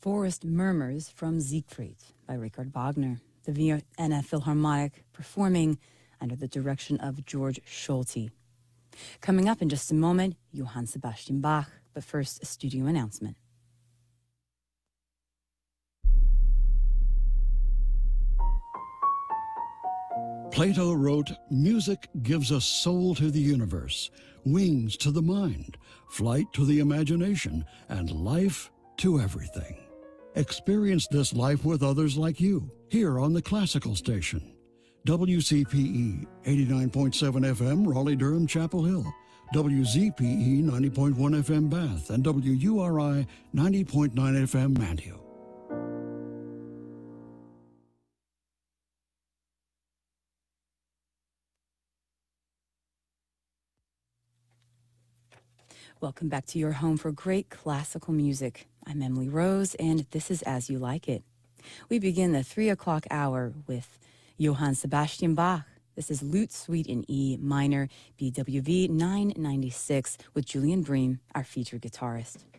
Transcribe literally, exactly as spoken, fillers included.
Forest Murmurs from Siegfried by Richard Wagner, the Vienna Philharmonic performing under the direction of George Solti. Coming up in just a moment, Johann Sebastian Bach, but first a studio announcement. Plato wrote, "Music gives us soul to the universe, wings to the mind, flight to the imagination, and life to everything." Experience this life with others like you, here on the Classical Station. W C P E eighty-nine point seven F M, Raleigh-Durham, Chapel Hill. W Z P E ninety point one F M, Bath. And W U R I ninety point nine F M, Mantua. Welcome back to your home for great classical music. I'm Emily Rose, and this is As You Like It. We begin the three o'clock hour with Johann Sebastian Bach. This is Lute Suite in E minor, B W V nine ninety-six, with Julian Bream, our featured guitarist.